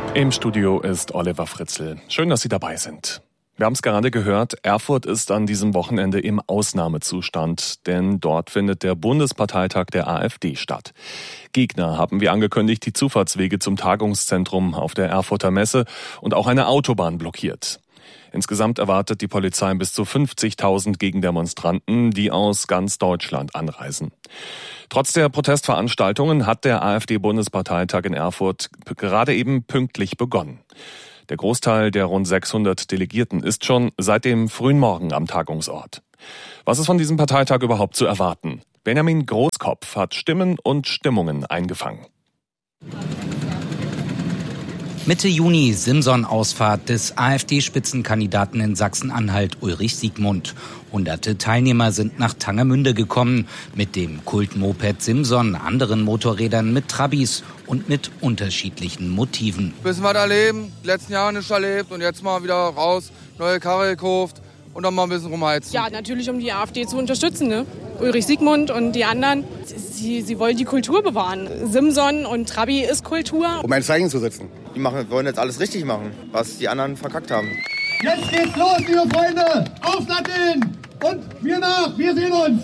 Im Studio ist Oliver Fritzl. Schön, dass Sie dabei sind. Wir haben es gerade gehört, Erfurt ist an diesem Wochenende im Ausnahmezustand, denn dort findet der Bundesparteitag der AfD statt. Gegner haben wie angekündigt die Zufahrtswege zum Tagungszentrum auf der Erfurter Messe und auch eine Autobahn blockiert. Insgesamt erwartet die Polizei bis zu 50.000 Gegendemonstranten, die aus ganz Deutschland anreisen. Trotz der Protestveranstaltungen hat der AfD-Bundesparteitag in Erfurt gerade eben pünktlich begonnen. Der Großteil der rund 600 Delegierten ist schon seit dem frühen Morgen am Tagungsort. Was ist von diesem Parteitag überhaupt zu erwarten? Benjamin Großkopf hat Stimmen und Stimmungen eingefangen. Mitte Juni Simson-Ausfahrt des AfD-Spitzenkandidaten in Sachsen-Anhalt Ulrich Siegmund. Hunderte Teilnehmer sind nach Tangermünde gekommen mit dem Kultmoped Simson, anderen Motorrädern mit Trabis und mit unterschiedlichen Motiven. Bisschen was erleben, die letzten Jahre nicht erlebt und jetzt mal wieder raus, neue Karre gekauft und dann mal ein bisschen rumheizen. Ja, natürlich, um die AfD zu unterstützen, ne? Ulrich Siegmund und die anderen, sie wollen die Kultur bewahren. Simson und Trabi ist Kultur. Um ein Zeichen zu setzen. Die wollen jetzt alles richtig machen, was die anderen verkackt haben. Jetzt geht's los, liebe Freunde! Aufsatteln! Und wir nach, wir sehen uns!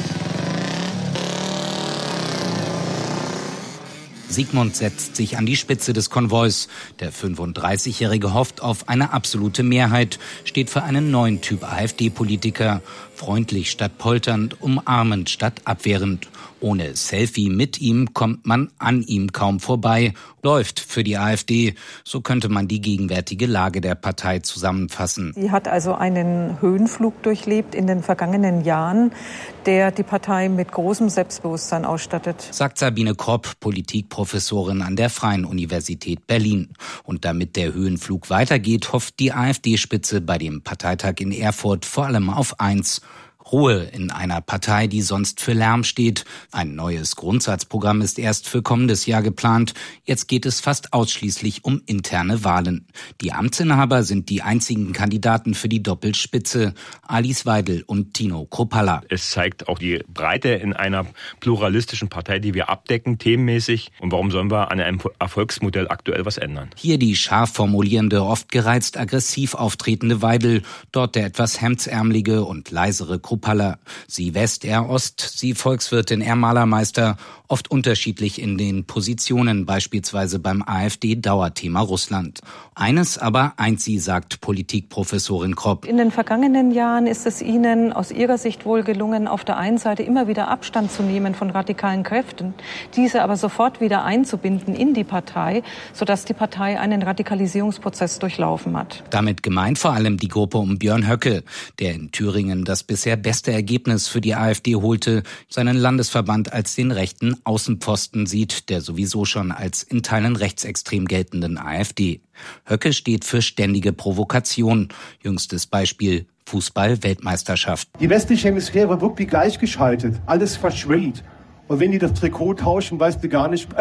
Siegmund setzt sich an die Spitze des Konvois. Der 35-Jährige hofft auf eine absolute Mehrheit, steht für einen neuen Typ AfD-Politiker. Freundlich statt polternd, umarmend statt abwehrend. Ohne Selfie mit ihm kommt man an ihm kaum vorbei. Läuft für die AfD. So könnte man die gegenwärtige Lage der Partei zusammenfassen. Sie hat also einen Höhenflug durchlebt in den vergangenen Jahren, der die Partei mit großem Selbstbewusstsein ausstattet. Sagt Sabine Kropp, Politikprofessorin an der Freien Universität Berlin. Und damit der Höhenflug weitergeht, hofft die AfD-Spitze bei dem Parteitag in Erfurt vor allem auf eins: Ruhe in einer Partei, die sonst für Lärm steht. Ein neues Grundsatzprogramm ist erst für kommendes Jahr geplant. Jetzt geht es fast ausschließlich um interne Wahlen. Die Amtsinhaber sind die einzigen Kandidaten für die Doppelspitze: Alice Weidel und Tino Kruppalla. Es zeigt auch die Breite in einer pluralistischen Partei, die wir abdecken, themenmäßig. Und warum sollen wir an einem Erfolgsmodell aktuell was ändern? Hier die scharf formulierende, oft gereizt aggressiv auftretende Weidel, dort der etwas hemdsärmelige und leisere Kruppalla. Sie West, er Ost, sie Volkswirtin, er Malermeister, oft unterschiedlich in den Positionen, beispielsweise beim AfD-Dauerthema Russland. Eines aber eint sie, sagt Politikprofessorin Kropp. In den vergangenen Jahren ist es Ihnen aus Ihrer Sicht wohl gelungen, auf der einen Seite immer wieder Abstand zu nehmen von radikalen Kräften, diese aber sofort wieder einzubinden in die Partei, sodass die Partei einen Radikalisierungsprozess durchlaufen hat. Damit gemeint vor allem die Gruppe um Björn Höcke, der in Thüringen das bisher beste Ergebnis für die AfD holte, seinen Landesverband als den rechten Außenpfosten sieht, der sowieso schon als in Teilen rechtsextrem geltenden AfD. Höcke steht für ständige Provokation. Jüngstes Beispiel: Fußball-Weltmeisterschaft. Die westliche Hemisphäre war wirklich gleichgeschaltet. Alles verschwimmt. Und wenn die das Trikot tauschen, weißt du gar nicht...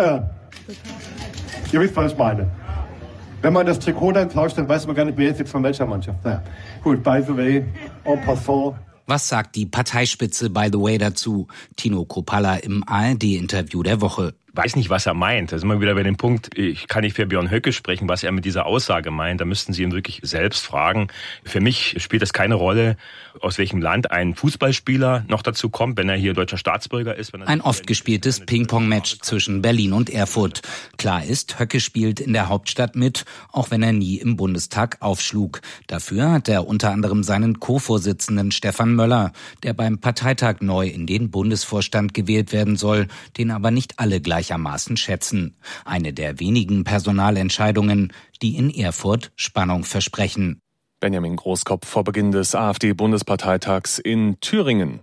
Ihr wisst, was ich meine. Wenn man das Trikot dann tauscht, dann weiß man gar nicht, wer ist jetzt von welcher Mannschaft. Naja. Gut, by the way, en passant. Was sagt die Parteispitze by the way dazu? Tino Kruppalla im ARD-Interview der Woche. Weiß nicht, was er meint. Da sind wir wieder bei dem Punkt, ich kann nicht für Björn Höcke sprechen, was er mit dieser Aussage meint. Da müssten Sie ihn wirklich selbst fragen. Für mich spielt es keine Rolle, aus welchem Land ein Fußballspieler noch dazu kommt, wenn er hier deutscher Staatsbürger ist. Ein oft gespieltes Ping-Pong-Match zwischen Berlin und Erfurt. Klar ist, Höcke spielt in der Hauptstadt mit, auch wenn er nie im Bundestag aufschlug. Dafür hat er unter anderem seinen Co-Vorsitzenden Stefan Möller, der beim Parteitag neu in den Bundesvorstand gewählt werden soll, den aber nicht alle gleichermaßen schätzen. Eine der wenigen Personalentscheidungen, die in Erfurt Spannung versprechen. Benjamin Großkopf vor Beginn des AfD-Bundesparteitags in Thüringen.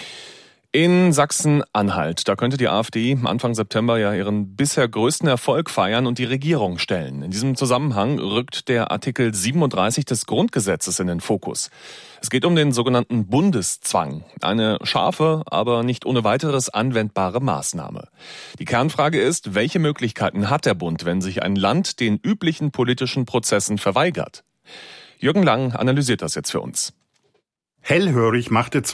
In Sachsen-Anhalt, da könnte die AfD Anfang September ja ihren bisher größten Erfolg feiern und die Regierung stellen. In diesem Zusammenhang rückt der Artikel 37 des Grundgesetzes in den Fokus. Es geht um den sogenannten Bundeszwang, eine scharfe, aber nicht ohne weiteres anwendbare Maßnahme. Die Kernfrage ist, welche Möglichkeiten hat der Bund, wenn sich ein Land den üblichen politischen Prozessen verweigert? Jürgen Lang analysiert das jetzt für uns. Hellhörig machte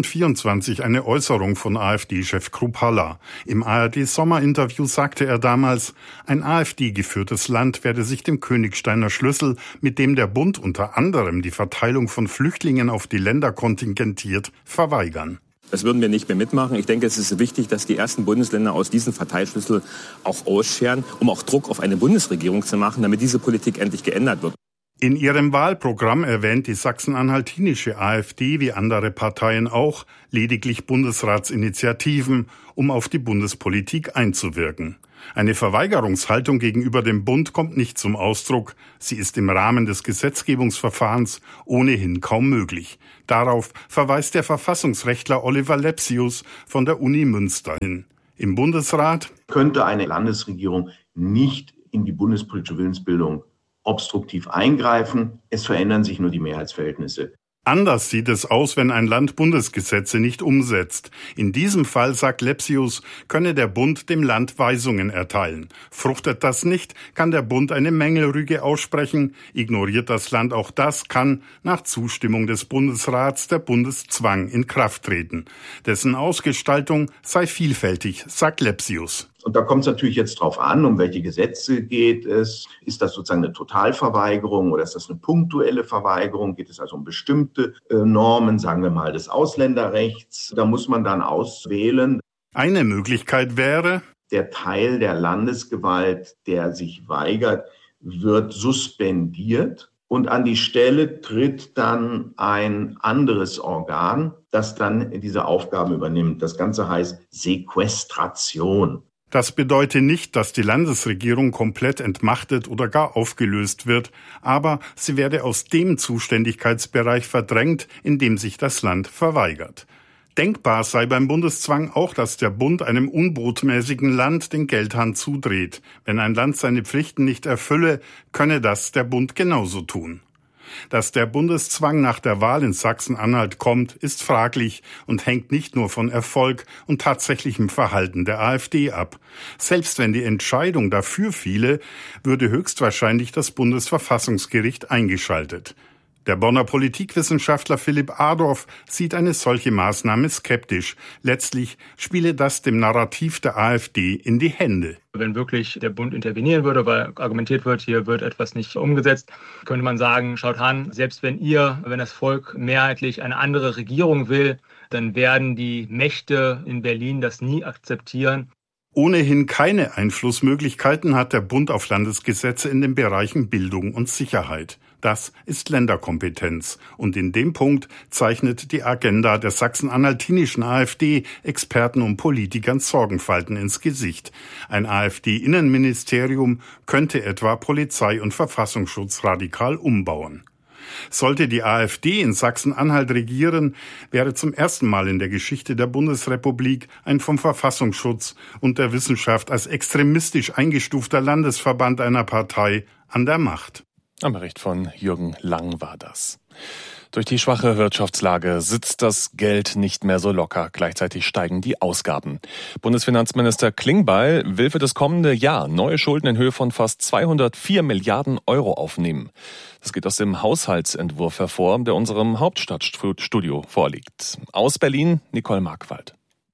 2024 eine Äußerung von AfD-Chef Kruppalla. Im ARD-Sommerinterview sagte er damals, ein AfD-geführtes Land werde sich dem Königsteiner Schlüssel, mit dem der Bund unter anderem die Verteilung von Flüchtlingen auf die Länder kontingentiert, verweigern. Das würden wir nicht mehr mitmachen. Ich denke, es ist wichtig, dass die ersten Bundesländer aus diesem Verteilschlüssel auch ausscheren, um auch Druck auf eine Bundesregierung zu machen, damit diese Politik endlich geändert wird. In ihrem Wahlprogramm erwähnt die sachsen-anhaltinische AfD wie andere Parteien auch lediglich Bundesratsinitiativen, um auf die Bundespolitik einzuwirken. Eine Verweigerungshaltung gegenüber dem Bund kommt nicht zum Ausdruck. Sie ist im Rahmen des Gesetzgebungsverfahrens ohnehin kaum möglich. Darauf verweist der Verfassungsrechtler Oliver Lepsius von der Uni Münster hin. Im Bundesrat könnte eine Landesregierung nicht in die bundespolitische Willensbildung obstruktiv eingreifen. Es verändern sich nur die Mehrheitsverhältnisse. Anders sieht es aus, wenn ein Land Bundesgesetze nicht umsetzt. In diesem Fall, sagt Lepsius, könne der Bund dem Land Weisungen erteilen. Fruchtet das nicht, kann der Bund eine Mängelrüge aussprechen. Ignoriert das Land auch das, kann nach Zustimmung des Bundesrats der Bundeszwang in Kraft treten. Dessen Ausgestaltung sei vielfältig, sagt Lepsius. Und da kommt es natürlich jetzt drauf an, um welche Gesetze geht es. Ist das sozusagen eine Totalverweigerung oder ist das eine punktuelle Verweigerung? Geht es also um bestimmte Normen, sagen wir mal, des Ausländerrechts? Da muss man dann auswählen. Eine Möglichkeit wäre, der Teil der Landesgewalt, der sich weigert, wird suspendiert. Und an die Stelle tritt dann ein anderes Organ, das dann diese Aufgaben übernimmt. Das Ganze heißt Sequestration. Das bedeutet nicht, dass die Landesregierung komplett entmachtet oder gar aufgelöst wird, aber sie werde aus dem Zuständigkeitsbereich verdrängt, in dem sich das Land verweigert. Denkbar sei beim Bundeszwang auch, dass der Bund einem unbotmäßigen Land den Geldhahn zudreht. Wenn ein Land seine Pflichten nicht erfülle, könne das der Bund genauso tun. Dass der Bundeszwang nach der Wahl in Sachsen-Anhalt kommt, ist fraglich und hängt nicht nur von Erfolg und tatsächlichem Verhalten der AfD ab. Selbst wenn die Entscheidung dafür fiele, würde höchstwahrscheinlich das Bundesverfassungsgericht eingeschaltet. Der Bonner Politikwissenschaftler Philipp Adorf sieht eine solche Maßnahme skeptisch. Letztlich spiele das dem Narrativ der AfD in die Hände. Wenn wirklich der Bund intervenieren würde, weil argumentiert wird, hier wird etwas nicht umgesetzt, könnte man sagen, schaut an, selbst wenn das Volk mehrheitlich eine andere Regierung will, dann werden die Mächte in Berlin das nie akzeptieren. Ohnehin keine Einflussmöglichkeiten hat der Bund auf Landesgesetze in den Bereichen Bildung und Sicherheit. Das ist Länderkompetenz. Und in dem Punkt zeichnet die Agenda der sachsen-anhaltinischen AfD Experten und Politikern Sorgenfalten ins Gesicht. Ein AfD-Innenministerium könnte etwa Polizei und Verfassungsschutz radikal umbauen. Sollte die AfD in Sachsen-Anhalt regieren, wäre zum ersten Mal in der Geschichte der Bundesrepublik ein vom Verfassungsschutz und der Wissenschaft als extremistisch eingestufter Landesverband einer Partei an der Macht. Am Bericht von Jürgen Lang war das. Durch die schwache Wirtschaftslage sitzt das Geld nicht mehr so locker. Gleichzeitig steigen die Ausgaben. Bundesfinanzminister Klingbeil will für das kommende Jahr neue Schulden in Höhe von fast 204 Milliarden Euro aufnehmen. Das geht aus dem Haushaltsentwurf hervor, der unserem Hauptstadtstudio vorliegt. Aus Berlin, Nicole Markwald.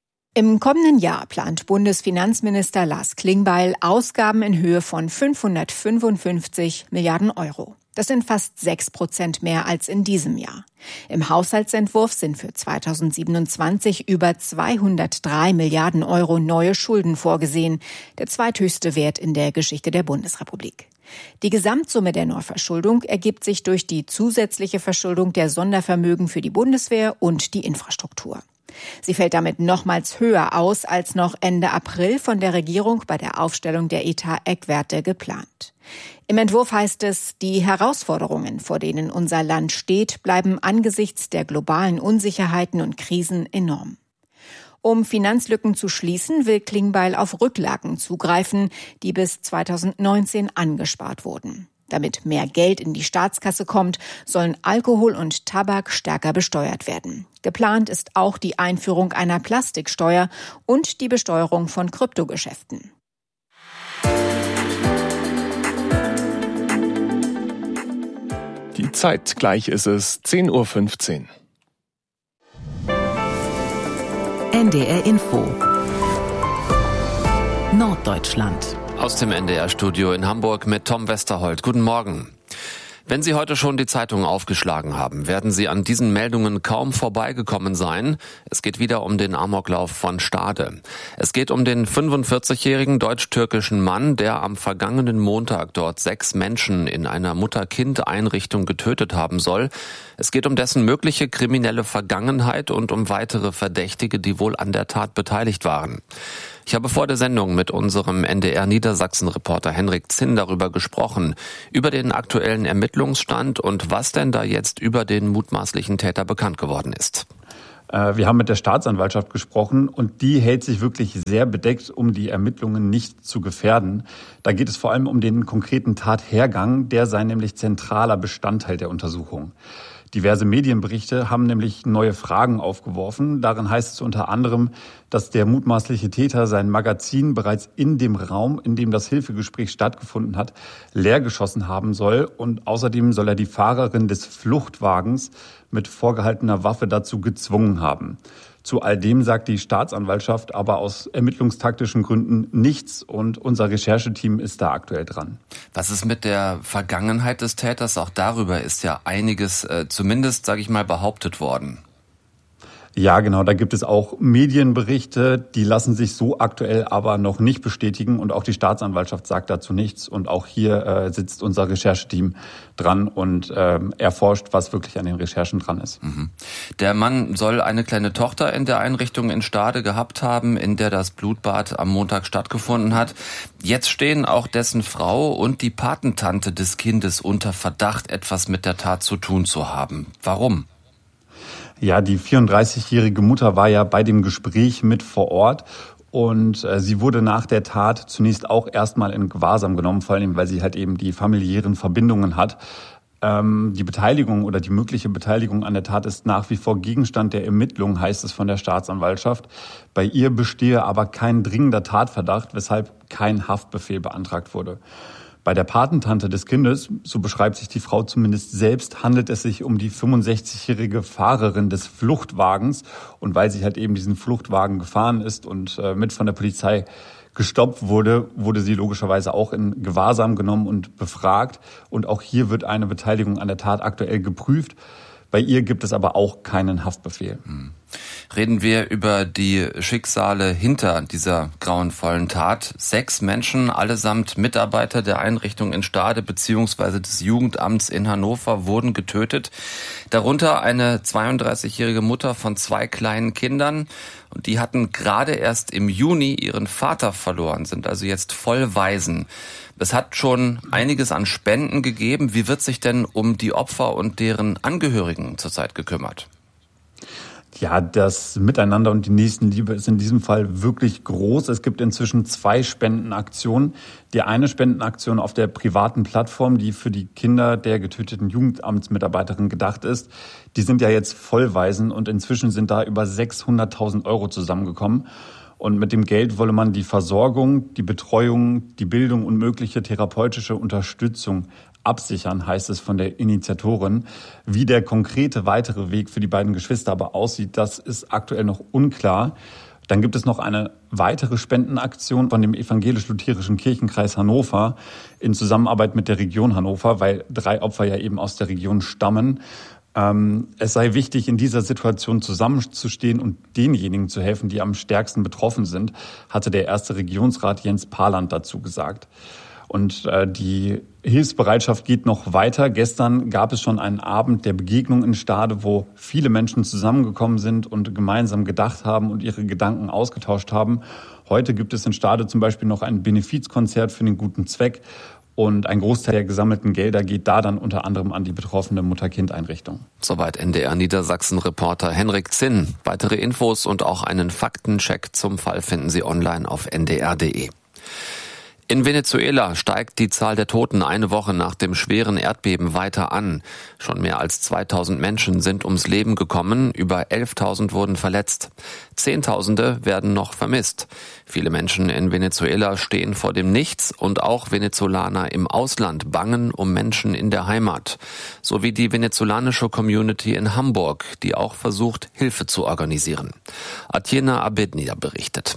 Im kommenden Jahr plant Bundesfinanzminister Lars Klingbeil Ausgaben in Höhe von 555 Milliarden Euro. Das sind fast 6% mehr als in diesem Jahr. Im Haushaltsentwurf sind für 2027 über 203 Milliarden Euro neue Schulden vorgesehen, der zweithöchste Wert in der Geschichte der Bundesrepublik. Die Gesamtsumme der Neuverschuldung ergibt sich durch die zusätzliche Verschuldung der Sondervermögen für die Bundeswehr und die Infrastruktur. Sie fällt damit nochmals höher aus als noch Ende April von der Regierung bei der Aufstellung der Etat-Eckwerte geplant. Im Entwurf heißt es, die Herausforderungen, vor denen unser Land steht, bleiben angesichts der globalen Unsicherheiten und Krisen enorm. Um Finanzlücken zu schließen, will Klingbeil auf Rücklagen zugreifen, die bis 2019 angespart wurden. Damit mehr Geld in die Staatskasse kommt, sollen Alkohol und Tabak stärker besteuert werden. Geplant ist auch die Einführung einer Plastiksteuer und die Besteuerung von Kryptogeschäften. Die Zeit, gleich ist es 10:15 Uhr. NDR Info Norddeutschland. Aus dem NDR-Studio in Hamburg mit Tom Westerholt. Guten Morgen. Wenn Sie heute schon die Zeitung aufgeschlagen haben, werden Sie an diesen Meldungen kaum vorbeigekommen sein. Es geht wieder um den Amoklauf von Stade. Es geht um den 45-jährigen deutsch-türkischen Mann, der am vergangenen Montag dort 6 Menschen in einer Mutter-Kind-Einrichtung getötet haben soll. Es geht um dessen mögliche kriminelle Vergangenheit und um weitere Verdächtige, die wohl an der Tat beteiligt waren. Ich habe vor der Sendung mit unserem NDR-Niedersachsen-Reporter Henrik Zinn darüber gesprochen, über den aktuellen Ermittlungsstand und was denn da jetzt über den mutmaßlichen Täter bekannt geworden ist. Wir haben mit der Staatsanwaltschaft gesprochen und die hält sich wirklich sehr bedeckt, um die Ermittlungen nicht zu gefährden. Da geht es vor allem um den konkreten Tathergang, der sei nämlich zentraler Bestandteil der Untersuchung. Diverse Medienberichte haben nämlich neue Fragen aufgeworfen. Darin heißt es unter anderem, dass der mutmaßliche Täter sein Magazin bereits in dem Raum, in dem das Hilfegespräch stattgefunden hat, leergeschossen haben soll. Und außerdem soll er die Fahrerin des Fluchtwagens mit vorgehaltener Waffe dazu gezwungen haben. Zu all dem sagt die Staatsanwaltschaft aber aus ermittlungstaktischen Gründen nichts und unser Rechercheteam ist da aktuell dran. Was ist mit der Vergangenheit des Täters? Auch darüber ist ja einiges zumindest, sage ich mal, behauptet worden. Ja, genau, da gibt es auch Medienberichte, die lassen sich so aktuell aber noch nicht bestätigen und auch die Staatsanwaltschaft sagt dazu nichts und auch hier sitzt unser Rechercheteam dran und erforscht, was wirklich an den Recherchen dran ist. Mhm. Der Mann soll eine kleine Tochter in der Einrichtung in Stade gehabt haben, in der das Blutbad am Montag stattgefunden hat. Jetzt stehen auch dessen Frau und die Patentante des Kindes unter Verdacht, etwas mit der Tat zu tun zu haben. Warum? Ja, die 34-jährige Mutter war ja bei dem Gespräch mit vor Ort und sie wurde nach der Tat zunächst auch erstmal in Gewahrsam genommen, vor allem weil sie halt eben die familiären Verbindungen hat. Die Beteiligung oder die mögliche Beteiligung an der Tat ist nach wie vor Gegenstand der Ermittlungen, heißt es von der Staatsanwaltschaft. Bei ihr bestehe aber kein dringender Tatverdacht, weshalb kein Haftbefehl beantragt wurde. Bei der Patentante des Kindes, so beschreibt sich die Frau zumindest selbst, handelt es sich um die 65-jährige Fahrerin des Fluchtwagens. Und weil sie halt eben diesen Fluchtwagen gefahren ist und mit von der Polizei gestoppt wurde, wurde sie logischerweise auch in Gewahrsam genommen und befragt. Und auch hier wird eine Beteiligung an der Tat aktuell geprüft. Bei ihr gibt es aber auch keinen Haftbefehl. Reden wir über die Schicksale hinter dieser grauenvollen Tat. 6 Menschen, allesamt Mitarbeiter der Einrichtung in Stade bzw. des Jugendamts in Hannover, wurden getötet. Darunter eine 32-jährige Mutter von 2 kleinen Kindern. Und die hatten gerade erst im Juni ihren Vater verloren, sind also jetzt voll Waisen. Es hat schon einiges an Spenden gegeben. Wie wird sich denn um die Opfer und deren Angehörigen zurzeit gekümmert? Ja, das Miteinander und die Nächstenliebe ist in diesem Fall wirklich groß. Es gibt inzwischen 2 Spendenaktionen. Die eine Spendenaktion auf der privaten Plattform, die für die Kinder der getöteten Jugendamtsmitarbeiterin gedacht ist. Die sind ja jetzt Vollwaisen und inzwischen sind da über 600.000 Euro zusammengekommen. Und mit dem Geld wolle man die Versorgung, die Betreuung, die Bildung und mögliche therapeutische Unterstützung absichern, heißt es von der Initiatorin. Wie der konkrete weitere Weg für die beiden Geschwister aber aussieht, das ist aktuell noch unklar. Dann gibt es noch eine weitere Spendenaktion von dem evangelisch-lutherischen Kirchenkreis Hannover in Zusammenarbeit mit der Region Hannover, weil 3 Opfer ja eben aus der Region stammen. Es sei wichtig, in dieser Situation zusammenzustehen und denjenigen zu helfen, die am stärksten betroffen sind, hatte der erste Regierungsrat Jens Parland dazu gesagt. Und die Hilfsbereitschaft geht noch weiter. Gestern gab es schon einen Abend der Begegnung in Stade, wo viele Menschen zusammengekommen sind und gemeinsam gedacht haben und ihre Gedanken ausgetauscht haben. Heute gibt es in Stade zum Beispiel noch ein Benefizkonzert für den guten Zweck. Und ein Großteil der gesammelten Gelder geht da dann unter anderem an die betroffene Mutter-Kind-Einrichtung. Soweit NDR Niedersachsen-Reporter Henrik Zinn. Weitere Infos und auch einen Faktencheck zum Fall finden Sie online auf ndr.de. In Venezuela steigt die Zahl der Toten eine Woche nach dem schweren Erdbeben weiter an. Schon mehr als 2000 Menschen sind ums Leben gekommen, über 11.000 wurden verletzt. Zehntausende werden noch vermisst. Viele Menschen in Venezuela stehen vor dem Nichts und auch Venezolaner im Ausland bangen um Menschen in der Heimat. So wie die venezolanische Community in Hamburg, die auch versucht, Hilfe zu organisieren. Atiena Abednia berichtet.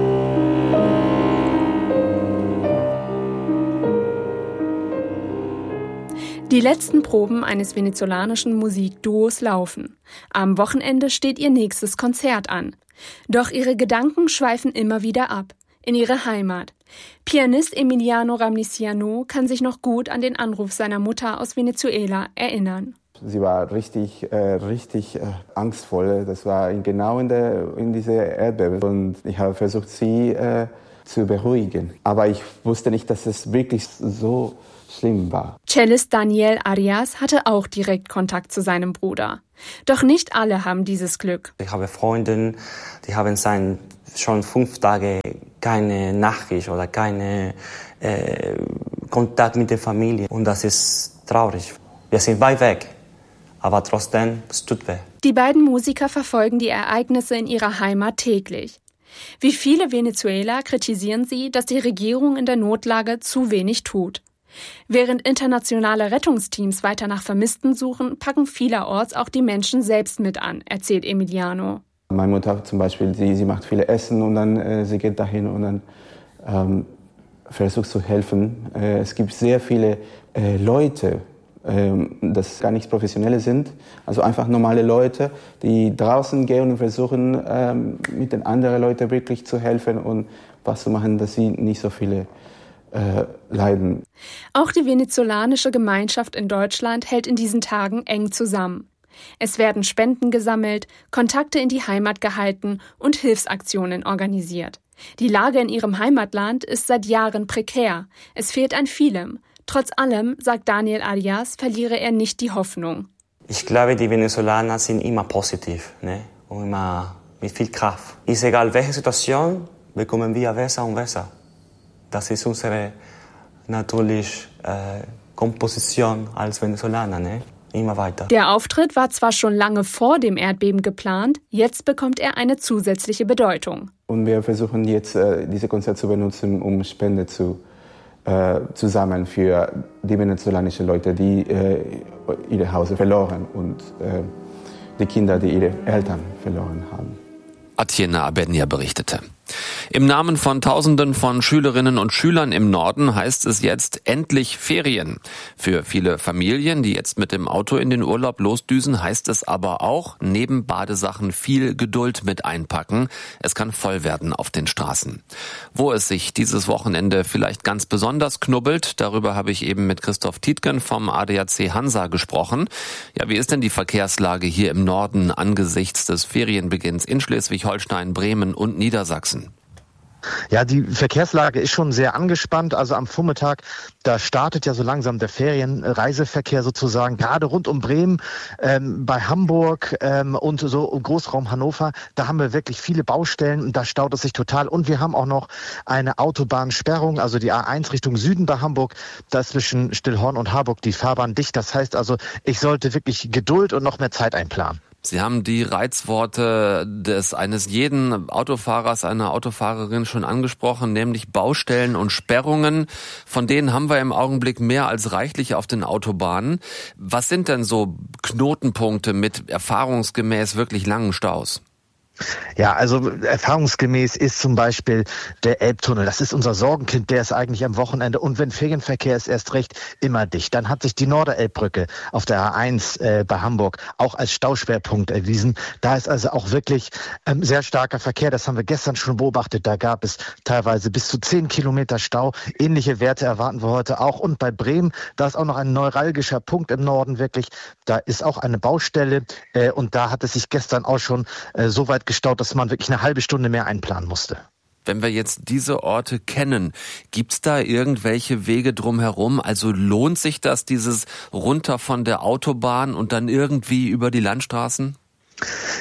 Die letzten Proben eines venezolanischen Musikduos laufen. Am Wochenende steht ihr nächstes Konzert an. Doch ihre Gedanken schweifen immer wieder ab, in ihre Heimat. Pianist Emiliano Ramniciano kann sich noch gut an den Anruf seiner Mutter aus Venezuela erinnern. Sie war richtig angstvoll. Das war genau in dieser Erdbeben. Und ich habe versucht, sie zu beruhigen. Aber ich wusste nicht, dass es wirklich so schlimm war. Cellist Daniel Arias hatte auch direkt Kontakt zu seinem Bruder. Doch nicht alle haben dieses Glück. Ich habe Freunde, die haben schon 5 Tage keine Nachricht oder keine Kontakt mit der Familie. Und das ist traurig. Wir sind weit weg, aber trotzdem, es tut weh. Die beiden Musiker verfolgen die Ereignisse in ihrer Heimat täglich. Wie viele Venezueler kritisieren sie, dass die Regierung in der Notlage zu wenig tut. Während internationale Rettungsteams weiter nach Vermissten suchen, packen vielerorts auch die Menschen selbst mit an, erzählt Emiliano. Meine Mutter zum Beispiel, sie macht viele Essen und dann sie geht dahin und dann versucht zu helfen. Es gibt sehr viele Leute, das gar nicht Professionelle sind, also einfach normale Leute, die draußen gehen und versuchen, mit den anderen Leuten wirklich zu helfen und was zu machen, dass sie nicht so viele leiden. Auch die venezolanische Gemeinschaft in Deutschland hält in diesen Tagen eng zusammen. Es werden Spenden gesammelt, Kontakte in die Heimat gehalten und Hilfsaktionen organisiert. Die Lage in ihrem Heimatland ist seit Jahren prekär. Es fehlt an vielem. Trotz allem, sagt Daniel Arias, verliere er nicht die Hoffnung. Ich glaube, die Venezolaner sind immer positiv, ne? Und immer mit viel Kraft. Ist egal, welche Situation, bekommen wir besser und besser. Das ist unsere natürliche Komposition als Venezolaner, ne? Immer weiter. Der Auftritt war zwar schon lange vor dem Erdbeben geplant, jetzt bekommt er eine zusätzliche Bedeutung. Und wir versuchen jetzt, diese Konzerte zu benutzen, um Spende zu sammeln für die venezolanischen Leute, die ihr Haus verloren und die Kinder, die ihre Eltern verloren haben. Atiena Abednia berichtete. Im Namen von Tausenden von Schülerinnen und Schülern im Norden heißt es jetzt endlich Ferien. Für viele Familien, die jetzt mit dem Auto in den Urlaub losdüsen, heißt es aber auch, neben Badesachen viel Geduld mit einpacken. Es kann voll werden auf den Straßen. Wo es sich dieses Wochenende vielleicht ganz besonders knubbelt, darüber habe ich eben mit Christoph Tietgen vom ADAC Hansa gesprochen. Ja, wie ist denn die Verkehrslage hier im Norden angesichts des Ferienbeginns in Schleswig-Holstein, Bremen und Niedersachsen? Ja, die Verkehrslage ist schon sehr angespannt. Also am Vormittag, da startet ja so langsam der Ferienreiseverkehr sozusagen, gerade rund um Bremen, bei Hamburg und so im Großraum Hannover. Da haben wir wirklich viele Baustellen und da staut es sich total. Und wir haben auch noch eine Autobahnsperrung, also die A1 Richtung Süden bei Hamburg. Da ist zwischen Stillhorn und Harburg die Fahrbahn dicht. Das heißt also, ich sollte wirklich Geduld und noch mehr Zeit einplanen. Sie haben die Reizworte eines jeden Autofahrers, einer Autofahrerin schon angesprochen, nämlich Baustellen und Sperrungen. Von denen haben wir im Augenblick mehr als reichlich auf den Autobahnen. Was sind denn so Knotenpunkte mit erfahrungsgemäß wirklich langen Staus? Ja, also erfahrungsgemäß ist zum Beispiel der Elbtunnel. Das ist unser Sorgenkind, der ist eigentlich am Wochenende und wenn Ferienverkehr ist, erst recht immer dicht. Dann hat sich die Norderelbbrücke auf der A1 bei Hamburg auch als Stauschwerpunkt erwiesen. Da ist also auch wirklich sehr starker Verkehr. Das haben wir gestern schon beobachtet. Da gab es teilweise bis zu 10 Kilometer Stau. Ähnliche Werte erwarten wir heute auch. Und bei Bremen, da ist auch noch ein neuralgischer Punkt im Norden wirklich. Da ist auch eine Baustelle und da hat es sich gestern auch schon so weit gestaut, dass man wirklich eine halbe Stunde mehr einplanen musste. Wenn wir jetzt diese Orte kennen, gibt's da irgendwelche Wege drumherum? Also lohnt sich das, dieses runter von der Autobahn und dann irgendwie über die Landstraßen?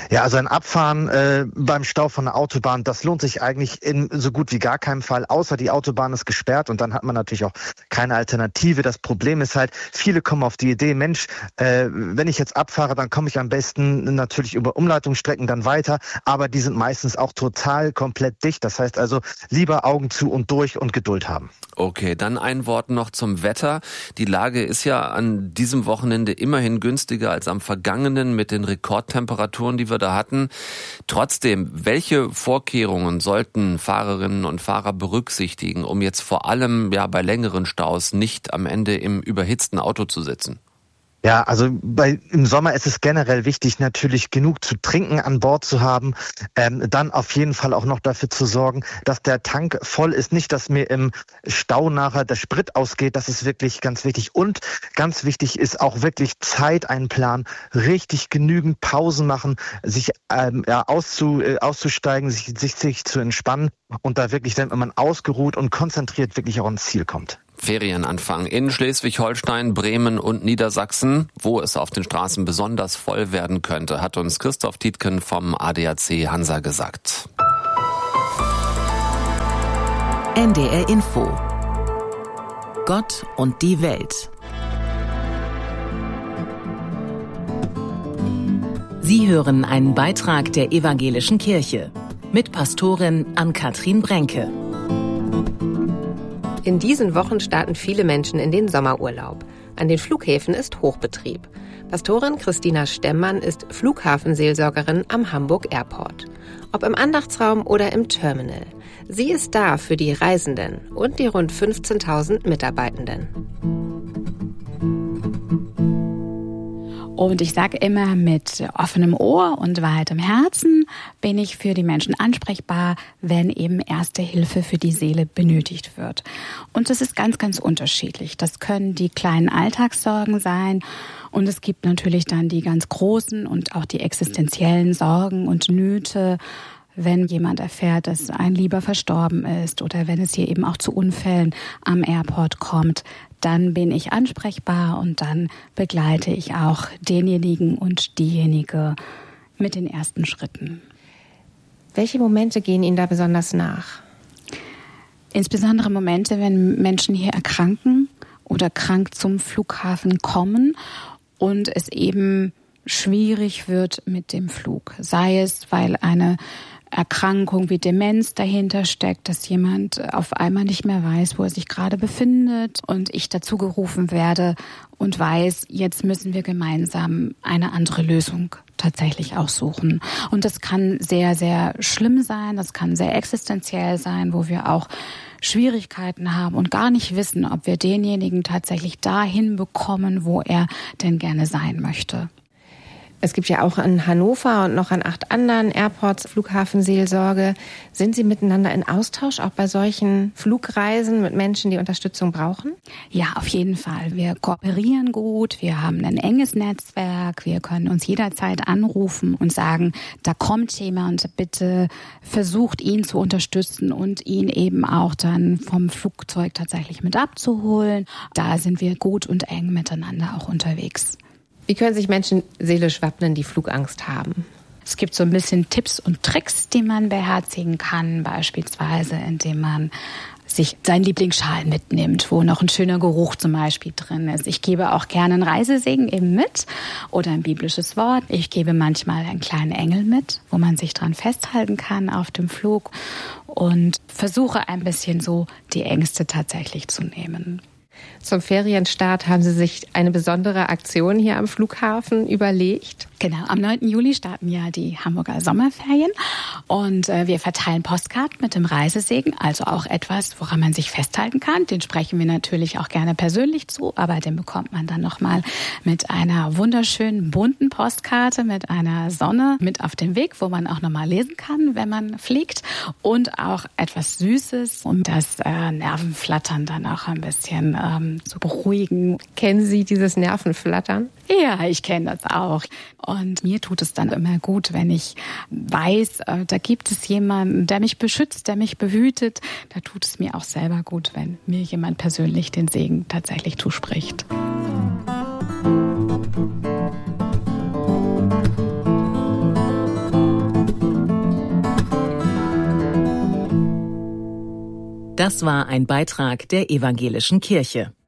Ja, also ein Abfahren beim Stau von der Autobahn, das lohnt sich eigentlich in so gut wie gar keinem Fall, außer die Autobahn ist gesperrt und dann hat man natürlich auch keine Alternative. Das Problem ist halt, viele kommen auf die Idee, Mensch, wenn ich jetzt abfahre, dann komme ich am besten natürlich über Umleitungsstrecken dann weiter, aber die sind meistens auch total komplett dicht. Das heißt also, lieber Augen zu und durch und Geduld haben. Okay, dann ein Wort noch zum Wetter. Die Lage ist ja an diesem Wochenende immerhin günstiger als am vergangenen mit den Rekordtemperaturen, die wir da hatten. Trotzdem, welche Vorkehrungen sollten Fahrerinnen und Fahrer berücksichtigen, um jetzt vor allem bei längeren Staus nicht am Ende im überhitzten Auto zu sitzen? Ja, also im Sommer ist es generell wichtig, natürlich genug zu trinken an Bord zu haben. Dann auf jeden Fall auch noch dafür zu sorgen, dass der Tank voll ist. Nicht, dass mir im Stau nachher der Sprit ausgeht. Das ist wirklich ganz wichtig. Und ganz wichtig ist auch wirklich Zeit einplanen, richtig genügend Pausen machen, sich auszusteigen, sich zu entspannen und da wirklich, wenn man ausgeruht und konzentriert wirklich auch ans Ziel kommt. Ferienanfang in Schleswig-Holstein, Bremen und Niedersachsen, wo es auf den Straßen besonders voll werden könnte, hat uns Christoph Tietgen vom ADAC Hansa gesagt. NDR Info. Gott und die Welt. Sie hören einen Beitrag der Evangelischen Kirche mit Pastorin Ann-Kathrin Brenke. In diesen Wochen starten viele Menschen in den Sommerurlaub. An den Flughäfen ist Hochbetrieb. Pastorin Christina Stemmann ist Flughafenseelsorgerin am Hamburg Airport. Ob im Andachtsraum oder im Terminal. Sie ist da für die Reisenden und die rund 15.000 Mitarbeitenden. Und ich sage immer, mit offenem Ohr und weitem Herzen bin ich für die Menschen ansprechbar, wenn eben Erste Hilfe für die Seele benötigt wird. Und das ist ganz, ganz unterschiedlich. Das können die kleinen Alltagssorgen sein. Und es gibt natürlich dann die ganz großen und auch die existenziellen Sorgen und Nöte, wenn jemand erfährt, dass ein Lieber verstorben ist oder wenn es hier eben auch zu Unfällen am Airport kommt, dann bin ich ansprechbar und dann begleite ich auch denjenigen und diejenige mit den ersten Schritten. Welche Momente gehen Ihnen da besonders nach? Insbesondere Momente, wenn Menschen hier erkranken oder krank zum Flughafen kommen und es eben schwierig wird mit dem Flug. Sei es, weil eine Erkrankung wie Demenz dahinter steckt, dass jemand auf einmal nicht mehr weiß, wo er sich gerade befindet und ich dazu gerufen werde und weiß, jetzt müssen wir gemeinsam eine andere Lösung tatsächlich auch suchen. Und das kann sehr, sehr schlimm sein, das kann sehr existenziell sein, wo wir auch Schwierigkeiten haben und gar nicht wissen, ob wir denjenigen tatsächlich dahin bekommen, wo er denn gerne sein möchte. Es gibt ja auch in Hannover und noch an 8 anderen Airports Flughafenseelsorge. Sind Sie miteinander in Austausch, auch bei solchen Flugreisen mit Menschen, die Unterstützung brauchen? Ja, auf jeden Fall. Wir kooperieren gut, wir haben ein enges Netzwerk, wir können uns jederzeit anrufen und sagen, da kommt jemand, bitte versucht ihn zu unterstützen und ihn eben auch dann vom Flugzeug tatsächlich mit abzuholen. Da sind wir gut und eng miteinander auch unterwegs. Wie können sich Menschen seelisch wappnen, die Flugangst haben? Es gibt so ein bisschen Tipps und Tricks, die man beherzigen kann, beispielsweise indem man sich seinen Lieblingsschal mitnimmt, wo noch ein schöner Geruch zum Beispiel drin ist. Ich gebe auch gerne einen Reisesegen eben mit oder ein biblisches Wort. Ich gebe manchmal einen kleinen Engel mit, wo man sich dran festhalten kann auf dem Flug und versuche ein bisschen so die Ängste tatsächlich zu nehmen. Zum Ferienstart haben Sie sich eine besondere Aktion hier am Flughafen überlegt? Genau, am 9. Juli starten ja die Hamburger Sommerferien und wir verteilen Postkarten mit dem Reisesegen, also auch etwas, woran man sich festhalten kann. Den sprechen wir natürlich auch gerne persönlich zu, aber den bekommt man dann nochmal mit einer wunderschönen bunten Postkarte mit einer Sonne mit auf dem Weg, wo man auch nochmal lesen kann, wenn man fliegt und auch etwas Süßes, um das Nervenflattern dann auch ein bisschen zu beruhigen. Kennen Sie dieses Nervenflattern? Ja, ich kenne das auch. Und mir tut es dann immer gut, wenn ich weiß, da gibt es jemanden, der mich beschützt, der mich behütet. Da tut es mir auch selber gut, wenn mir jemand persönlich den Segen tatsächlich zuspricht. Das war ein Beitrag der Evangelischen Kirche.